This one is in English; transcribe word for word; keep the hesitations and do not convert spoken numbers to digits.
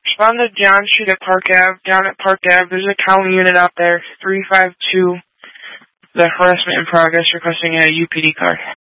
Respond to John Street at Park Ave. Down at Park Ave, there's a county unit out there, three five two, the harassment in progress, requesting a U P D card.